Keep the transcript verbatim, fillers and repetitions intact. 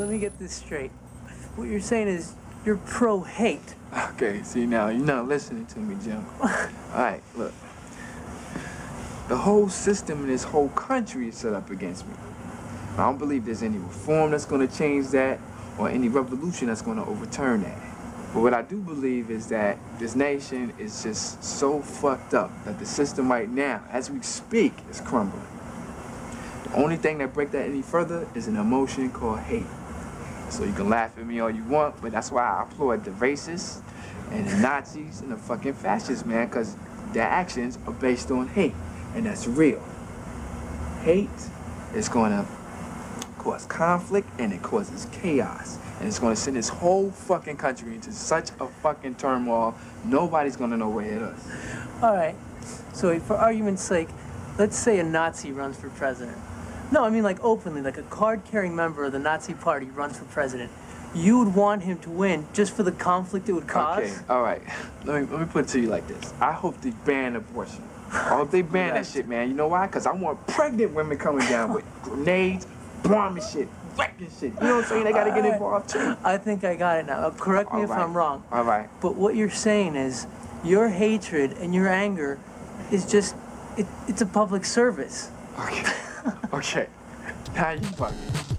let me get this straight. What you're saying is you're pro-hate. Okay, see now, you're not listening to me, Jim. Alright, look. The whole system in this whole country is set up against me. I don't believe there's any reform that's gonna change that or any revolution that's gonna overturn that. But what I do believe is that this nation is just so fucked up that the system right now, as we speak, is crumbling. The only thing that breaks that any further is an emotion called hate. So you can laugh at me all you want, but that's why I applaud the racists and the Nazis and the fucking fascists, man, because their actions are based on hate, and that's real. Hate is gonna cause conflict and it causes chaos. And it's gonna send this whole fucking country into such a fucking turmoil, nobody's gonna know where it is. All right, so for argument's sake, let's say a Nazi runs for president. No, I mean like openly, like a card-carrying member of the Nazi party runs for president. You would want him to win just for the conflict it would cause? Okay, all right. Let me, let me put it to you like this. I hope they ban abortion. I hope they ban that shit, man. You know why? Because I want pregnant women coming down with grenades, bombing shit, wrecking shit. You know what I'm saying? They got to get involved too. I think I got it now. Uh, correct me All if right. I'm wrong. All right. But what you're saying is your hatred and your anger is just, it, it's a public service. Okay. Okay. Now you fucking.